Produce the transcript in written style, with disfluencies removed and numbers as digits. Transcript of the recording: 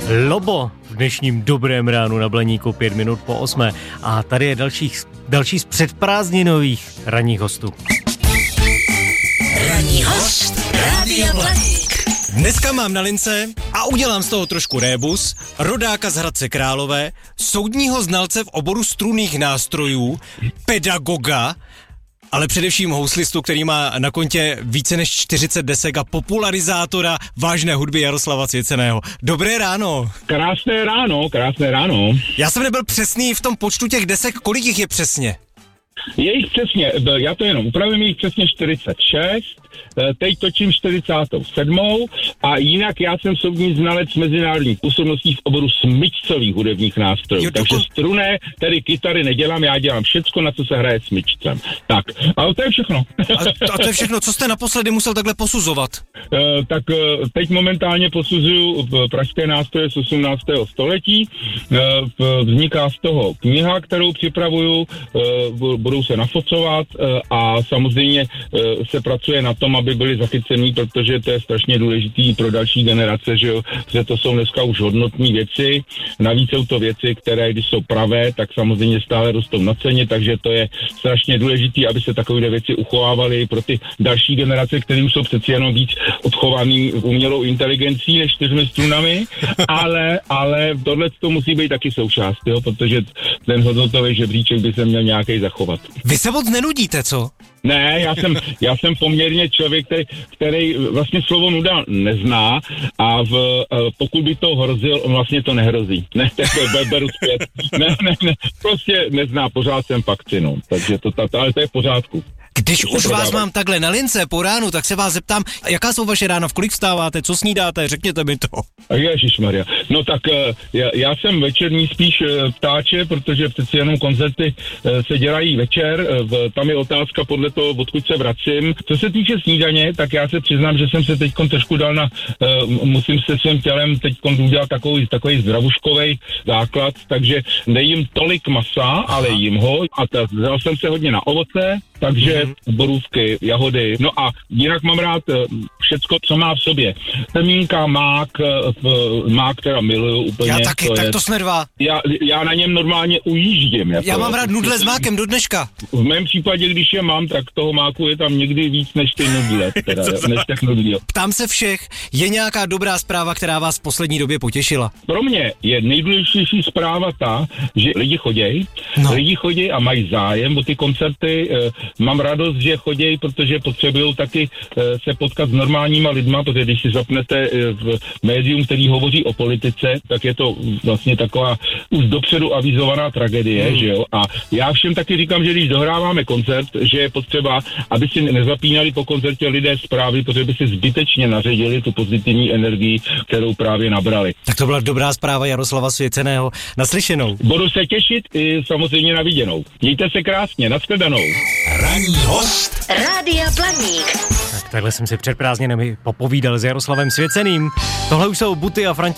Lobo v dnešním dobrém ránu na Blaníku 5 minut po 8. A tady je další z předprázdninových ranních hostů. Ranní host Rádia Blaník. Dneska mám na lince a udělám z toho trošku rébus rodáka z Hradce Králové, soudního znalce v oboru strunných nástrojů, pedagoga, ale především houslistu, který má na kontě více než 40 desek a popularizátora vážné hudby Jaroslava Svěceného. Dobré ráno. Krásné ráno. Já jsem nebyl přesný v tom počtu těch desek, kolik jich je přesně? Je jich přesně, já to jenom upravím, je jich přesně 46, teď točím 47. a jinak já jsem soudní znalec mezinárodních působností v oboru smyčcových hudebních nástrojů, takže struné, tedy kytary nedělám, já dělám všecko, na co se hraje smyčcem. Tak, ale to je všechno. A to je všechno, co jste naposledy musel takhle posuzovat? Tak teď momentálně posuzuju pražské nástroje z 18. století, vzniká z toho kniha, kterou připravuju, budou se nafocovat a samozřejmě se pracuje na tom, aby byli zachycený, protože to je strašně důležitý pro další generace, že to jsou dneska už hodnotné věci. Navíc jsou to věci, které když jsou pravé, tak samozřejmě stále rostou na ceně, takže to je strašně důležitý, aby se takové věci uchovávaly pro ty další generace, které už jsou přeci jenom víc odchovaný umělou inteligencí než 4 strunami, ale tohle to musí být taky součást, jo, protože ten hodnotový žebříček by se měl nějaký zachovat. Vy se moc nenudíte, co? Ne, já jsem poměrně člověk, který vlastně slovo nuda nezná a pokud by to hrozil, on vlastně to nehrozí. Ne, beru zpět. Ne, prostě nezná, pořád jsem vakcinu, takže ale to je v pořádku. Když už vás mám takhle na lince po ránu, tak se vás zeptám, jaká jsou vaše rána, v kolik vstáváte, co snídáte, řekněte mi to. Ježišmarja, no tak já jsem večerní spíš ptáče, protože přeci jenom koncerty se dělají večer, tam je otázka podle toho, odkud se vracím. Co se týče snídaně, tak já se přiznám, že jsem se teďkon trošku dal musím se svým tělem teďkon udělat takový zdravuškovej základ, takže nejím tolik masa, ale jím ho a dal jsem se hodně na ovoce, takže borůvky, jahody, no a jinak mám rád všecko, co má v sobě. Semínka, mák teda miluju úplně. Já taky, tak to jsme dva. Já na něm normálně ujíždím. Já mám rád nudle s mákem do dneška. V mém případě, když je mám, tak toho máku je tam někdy víc než ty nudle. Než těch nudlí. Ptám se všech, je nějaká dobrá zpráva, která vás v poslední době potěšila? Pro mě je nejdůležitější zpráva ta, že lidi chodí a mají zájem o ty koncerty. Mám radost, že chodí, protože potřebují taky se potkat s normálníma lidma, protože když si zapnete v médium, který hovoří o politice, tak je to vlastně taková už dopředu avizovaná tragédie, že jo? A já všem taky říkám, že když dohráváme koncert, že je potřeba, aby si nezapínali po koncertě lidé zprávy, protože by si zbytečně naředili tu pozitivní energii, kterou právě nabrali. Tak to byla dobrá zpráva Jaroslava Svěceného. Naslyšenou. Budu se těšit i samozřejmě na viděnou. Mějte se krásně, nashledanou. Ranní host Rádia Blaník. Tak takhle jsem si před prázdninami popovídal s Jaroslavem Svěceným. Tohle už jsou Buty a František.